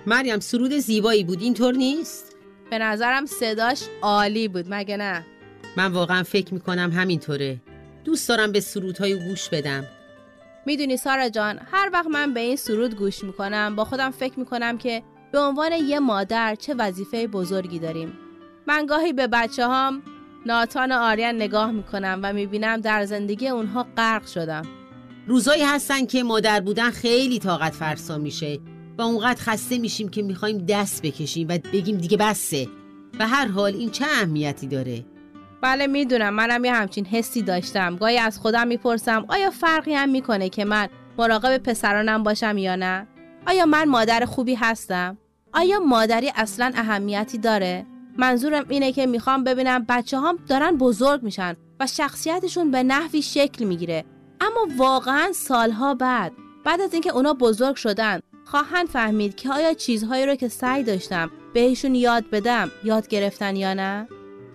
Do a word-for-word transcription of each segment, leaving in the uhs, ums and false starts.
مریم سرود زیبایی بود، اینطور نیست؟ به نظرم صداش عالی بود، مگه نه؟ من واقعا فکر میکنم همینطوره. دوست دارم به سرودهای گوش بدم. میدونی سارا جان، هر وقت من به این سرود گوش میکنم با خودم فکر میکنم که به عنوان یه مادر چه وظیفه بزرگی داریم. من گاهی به بچه هام ناتان و آریان نگاه میکنم و میبینم در زندگی اونها غرق شدم. روزایی هستن که مادر بودن خیلی طاقت فرسا میشه و اونقدر خسته میشیم که میخوایم دست بکشیم و بگیم دیگه بسه. به هر حال این چه اهمیتی داره؟ بله میدونم، منم یه همچین حسی داشتم. گاهی از خودم میپرسم آیا فرقی هم میکنه که من مراقب پسرانم باشم یا نه؟ آیا من مادر خوبی هستم؟ آیا مادری اصلا اهمیتی داره؟ منظورم اینه که میخوام ببینم بچه هام دارن بزرگ میشن و شخصیتشون به نحوی شکل میگیره، اما واقعا سالها بعد بعد از اینکه اونا بزرگ شدن خواهند فهمید که آیا چیزهایی رو که سعی داشتم بهشون یاد بدم یاد گرفتن یا نه؟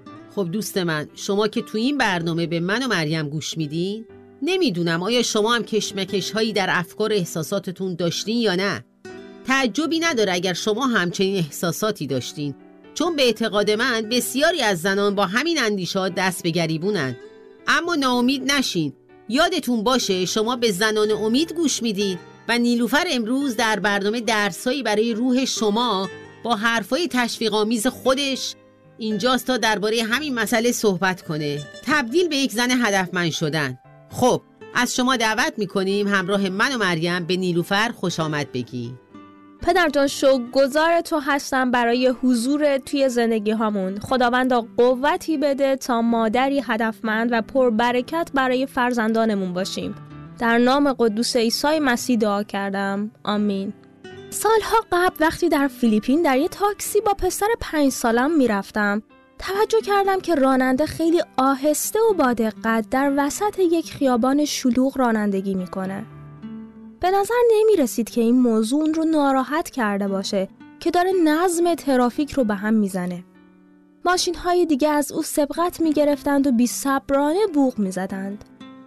خب دوست من، شما که تو این برنامه به من و مریم گوش میدین، نمیدونم آیا شما هم کشمکش هایی در افکار احساساتتون داشتین یا نه؟ تعجبی نداره اگر شما همچنین احساساتی داشتین، چون به اعتقاد من بسیاری از زنان با همین اندیشه‌ها دست به گریبونن. اما ناامید نشین. یادتون باشه شما به زنان امید گوش میدید و نیلوفر امروز در برنامه درسایی برای روح شما با حرفای تشویق‌آمیز خودش اینجاست تا درباره همین مسئله صحبت کنه، تبدیل به یک زن هدفمند شدن. خب از شما دعوت میکنیم همراه من و مریم به نیلوفر خوش آمد بگی. پدر جان، شکرگزار تو هستم برای حضور توی زندگی هامون. خداوندا قوتی بده تا مادری هدفمند و پربرکت برای فرزندانمون باشیم. در نام قدوس عیسی مسیح دعا کردم، آمین. سالها قبل وقتی در فیلیپین در یه تاکسی با پسر پنج سالم میرفتم، توجه کردم که راننده خیلی آهسته و با دقت در وسط یک خیابان شلوغ رانندگی میکنه. به نظر نمی رسید که این موضوع اون رو ناراحت کرده باشه که داره نظم ترافیک رو به هم میزنه. ماشین های دیگه از او سبقت می گرفتند و بی صبرانه بوق می زدند.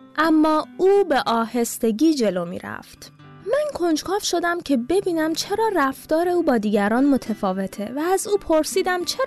اما او به آهستگی جلو می رفت. من کنجکاو شدم که ببینم چرا رفتار او با دیگران متفاوته و از او پرسیدم چرا